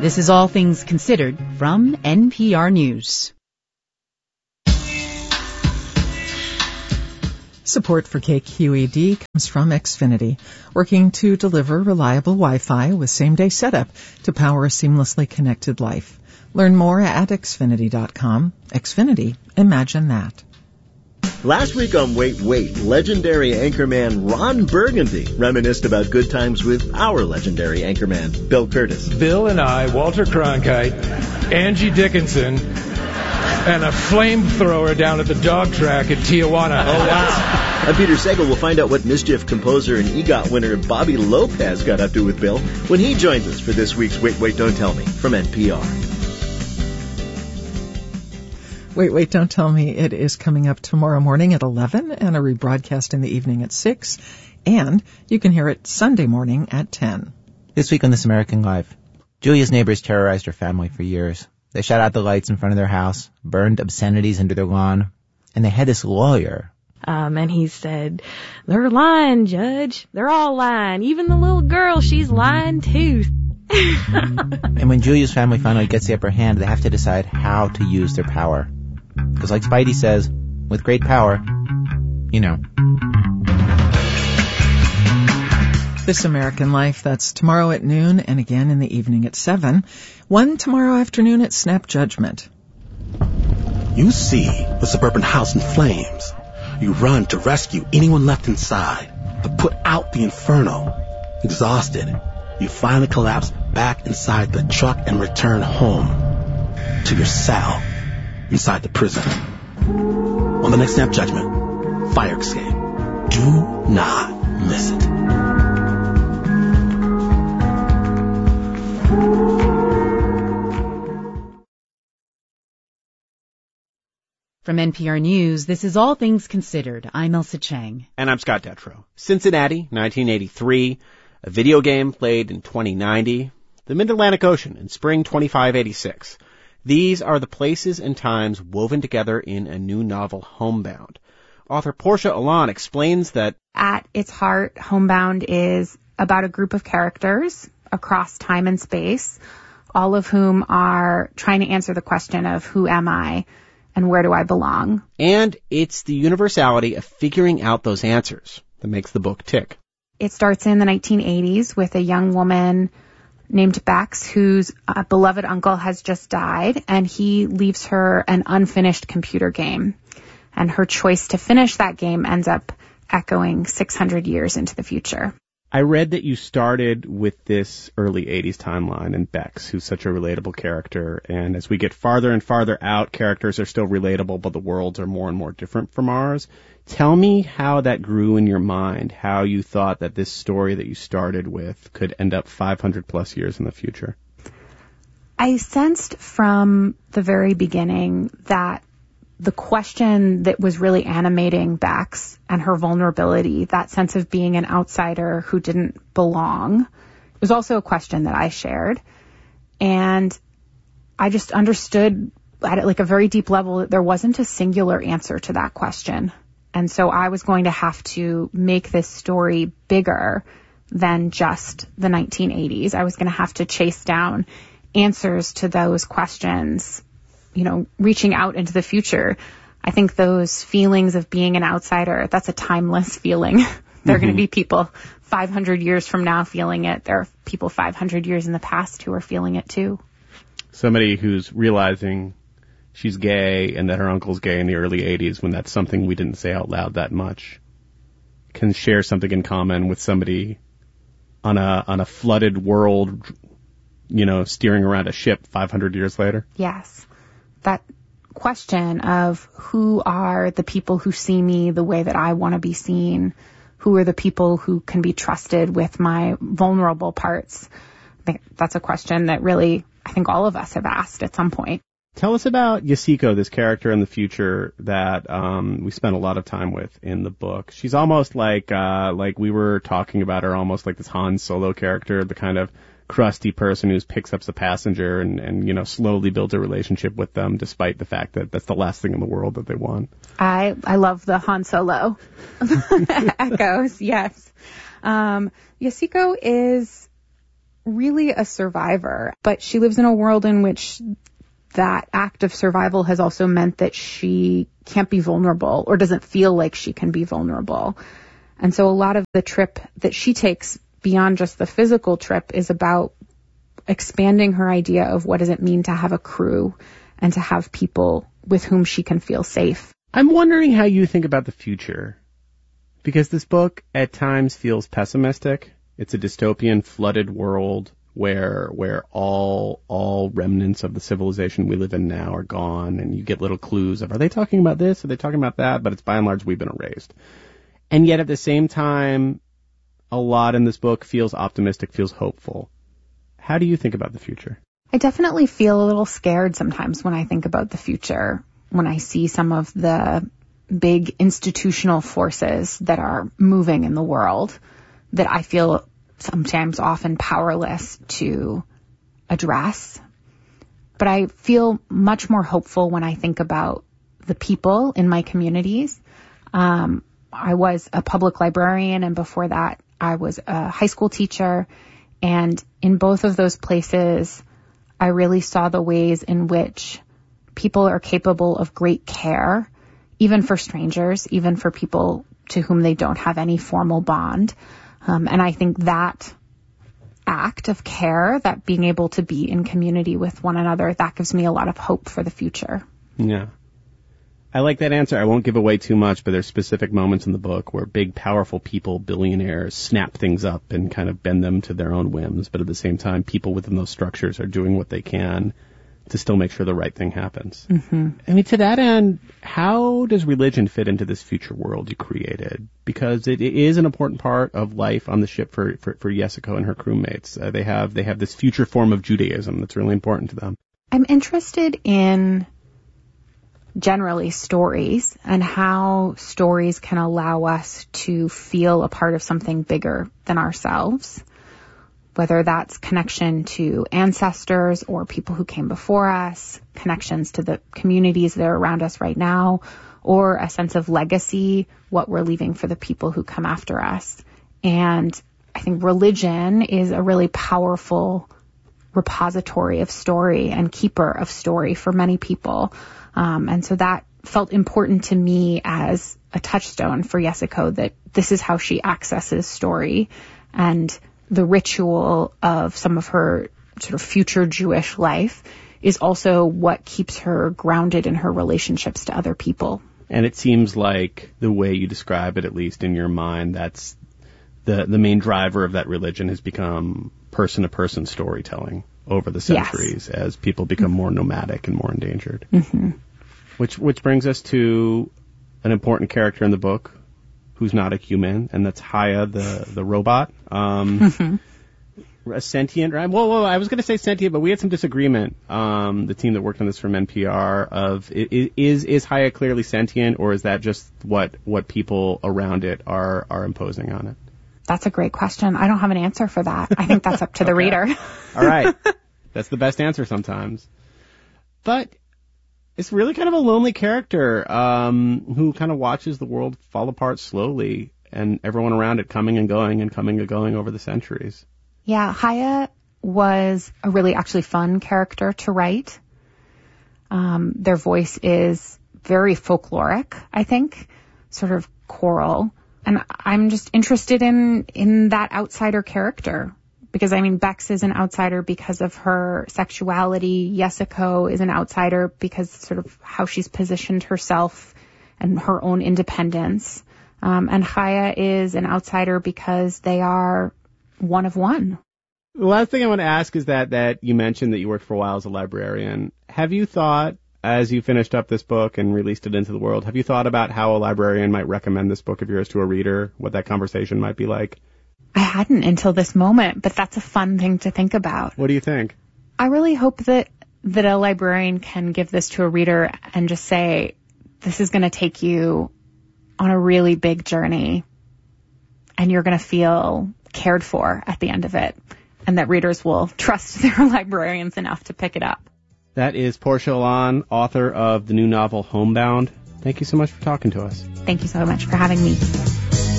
This is All Things Considered from NPR News. Support for KQED comes from Xfinity, working to deliver reliable Wi-Fi with same-day setup to power a seamlessly connected life. Learn more at Xfinity.com. Xfinity, imagine that. Last week on Wait, legendary anchorman Ron Burgundy reminisced about good times with our legendary anchorman, Bill Curtis. Bill and I, Walter Cronkite, Angie Dickinson, and a flamethrower down at the dog track at Tijuana. Oh, wow. I'm Peter Sagal. We'll find out what mischief composer and EGOT winner Bobby Lopez got up to with Bill when he joins us for this week's Wait, Don't Tell Me from NPR. Wait, Don't Tell Me. It is coming up tomorrow morning at 11 and a rebroadcast in the evening at 6. And you can hear it Sunday morning at 10. This week on This American Life, Julia's neighbors terrorized her family for years. They shut out the lights in front of their house, burned obscenities into their lawn, and they had this lawyer. And he said, "They're lying, Judge. They're all lying. Even the little girl, she's lying too." And when Julia's family finally gets the upper hand, they have to decide how to use their power. Because like Spidey says, with great power, you know. This American Life, that's tomorrow at noon and again in the evening at 7. One tomorrow afternoon at Snap Judgment. You see the suburban house in flames. You run to rescue anyone left inside, to put out the inferno. Exhausted, you finally collapse back inside the truck and return home to your cell inside the prison. On the next Snap Judgment, Fire Escape. Do not miss it. From NPR News, this is All Things Considered. I'm Elsa Chang. And I'm Scott Detrow. Cincinnati, 1983. A video game played in 2090. The Mid-Atlantic Ocean in spring 2586. These are the places and times woven together in a new novel, Homebound. Author Portia Alon explains that at its heart, Homebound is about a group of characters across time and space, all of whom are trying to answer the question of who am I and where do I belong? And it's the universality of figuring out those answers that makes the book tick. It starts in the 1980s with a young woman named Bex, whose beloved uncle has just died, and he leaves her an unfinished computer game. And her choice to finish that game ends up echoing 600 years into the future. I read that you started with this early 80s timeline and Bex, who's such a relatable character. And as we get farther and farther out, characters are still relatable, but the worlds are more and more different from ours. Tell me how that grew in your mind, how you thought that this story that you started with could end up 500 plus years in the future. I sensed from the very beginning that the question that was really animating Bex and her vulnerability, that sense of being an outsider who didn't belong, was also a question that I shared. And I just understood at like a very deep level that there wasn't a singular answer to that question. And so I was going to have to make this story bigger than just the 1980s. I was going to have to chase down answers to those questions, you know, reaching out into the future. I think those feelings of being an outsider, that's a timeless feeling. There are going to be people 500 years from now feeling it. There are people 500 years in the past who are feeling it too. Somebody who's realizing she's gay and that her uncle's gay in the early 80s, when that's something we didn't say out loud that much, can share something in common with somebody on a flooded world, you know, steering around a ship 500 years later. Yes. That question of who are the people who see me the way that I want to be seen? Who are the people who can be trusted with my vulnerable parts? I think that's a question that really, I think all of us have asked at some point. Tell us about Yasiko, this character in the future that we spent a lot of time with in the book. She's almost like we were talking about her, almost like this Han Solo character, the kind of crusty person who picks up the passenger and you know, slowly builds a relationship with them, despite the fact that that's the last thing in the world that they want. I love the Han Solo echoes, yes. Yasiko is really a survivor, but she lives in a world in which that act of survival has also meant that she can't be vulnerable or doesn't feel like she can be vulnerable. And so a lot of the trip that she takes beyond just the physical trip is about expanding her idea of what does it mean to have a crew and to have people with whom she can feel safe. I'm wondering how you think about the future, because this book at times feels pessimistic. It's a dystopian, flooded world where all remnants of the civilization we live in now are gone, and you get little clues of, are they talking about this? Are they talking about that? But it's by and large, we've been erased. And yet at the same time, a lot in this book feels optimistic, feels hopeful. How do you think about the future? I definitely feel a little scared sometimes when I think about the future, when I see some of the big institutional forces that are moving in the world that I feel sometimes often powerless to address. But I feel much more hopeful when I think about the people in my communities. I was a public librarian, and before that, I was a high school teacher. And in both of those places, I really saw the ways in which people are capable of great care, even for strangers, even for people to whom they don't have any formal bond. And I think that act of care, that being able to be in community with one another, that gives me a lot of hope for the future. Yeah. I like that answer. I won't give away too much, but there's specific moments in the book where big, powerful people, billionaires, snap things up and kind of bend them to their own whims. But at the same time, people within those structures are doing what they can to still make sure the right thing happens. Mm-hmm. I mean, to that end, how does religion fit into this future world you created? Because it is an important part of life on the ship for Yesiko and her crewmates. They have this future form of Judaism that's really important to them. I'm interested in generally stories and how stories can allow us to feel a part of something bigger than ourselves, whether that's connection to ancestors or people who came before us, connections to the communities that are around us right now, or a sense of legacy, what we're leaving for the people who come after us. And I think religion is a really powerful repository of story and keeper of story for many people. And so that felt important to me as a touchstone for Yesiko, that this is how she accesses story, and the ritual of some of her sort of future Jewish life is also what keeps her grounded in her relationships to other people. And it seems like the way you describe it, at least in your mind, that's the main driver of that religion has become person-to-person storytelling over the centuries, yes, as people become more nomadic and more endangered. Mm-hmm. Which brings us to an important character in the book who's not a human, and that's Haya, the robot. Mm-hmm. A sentient, right? Whoa, I was going to say sentient, but we had some disagreement, the team that worked on this from NPR, of is Haya clearly sentient, or is that just what people around it are imposing on it? That's a great question. I don't have an answer for that. I think that's up to the reader. All right. That's the best answer sometimes. But it's really kind of a lonely character who kind of watches the world fall apart slowly, and everyone around it coming and going over the centuries. Yeah, Haya was a really actually fun character to write. Their voice is very folkloric, I think, sort of choral. And I'm just interested in that outsider character. Because, I mean, Bex is an outsider because of her sexuality. Yesiko is an outsider because sort of how she's positioned herself and her own independence. And Haya is an outsider because they are one of one. The last thing I want to ask is that you mentioned that you worked for a while as a librarian. Have you thought, as you finished up this book and released it into the world, have you thought about how a librarian might recommend this book of yours to a reader, what that conversation might be like? I hadn't until this moment, but that's a fun thing to think about. What do you think? I really hope that a librarian can give this to a reader and just say, this is going to take you on a really big journey, and you're going to feel cared for at the end of it, and that readers will trust their librarians enough to pick it up. That is Portia Alon, author of the new novel Homebound. Thank you so much for talking to us. Thank you so much for having me.